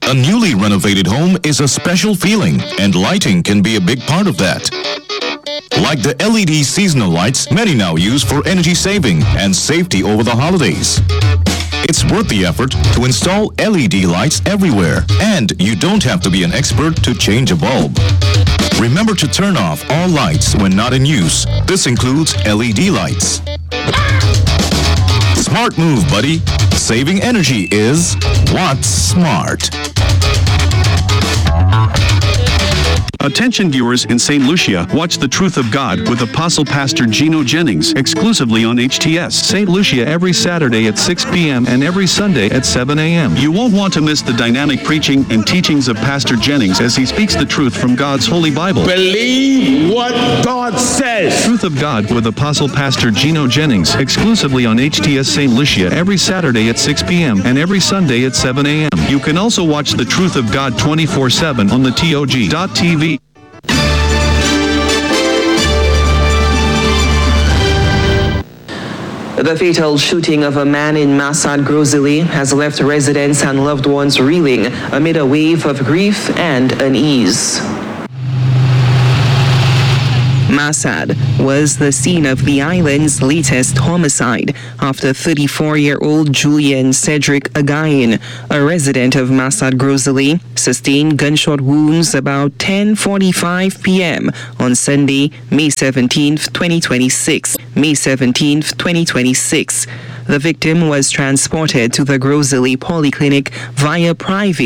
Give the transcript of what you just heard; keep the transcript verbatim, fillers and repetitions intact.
A newly renovated home is a special feeling, and lighting can be a big part of that. Like the L E D seasonal lights many now use for energy saving and safety over the holidays. It's worth the effort to install L E D lights everywhere, and you don't have to be an expert to change a bulb. Remember to turn off all lights when not in use. This includes L E D lights. Smart move, buddy. Saving energy is what's smart. Attention viewers in Saint Lucia, watch The Truth of God with Apostle Pastor Gino Jennings exclusively on H T S Saint Lucia every Saturday at six p.m. and every Sunday at seven a.m. You won't want to miss the dynamic preaching and teachings of Pastor Jennings as he speaks the truth from God's Holy Bible. Believe what God says. Truth of God with Apostle Pastor Gino Jennings exclusively on H T S Saint Lucia every Saturday at six p.m. and every Sunday at seven a.m. You can also watch The Truth of God twenty-four seven on the T O G dot T V. The fatal shooting of a man in Masad Grozili has left residents and loved ones reeling amid a wave of grief and unease. Masad was the scene of the island's latest homicide after thirty-four-year-old Julian Cedric Again, a resident of Masad Grozili, sustained gunshot wounds about ten forty-five p.m. on Sunday, May seventeenth, twenty twenty-six. May seventeenth, twenty twenty-six. The victim was transported to the Grozili Polyclinic via private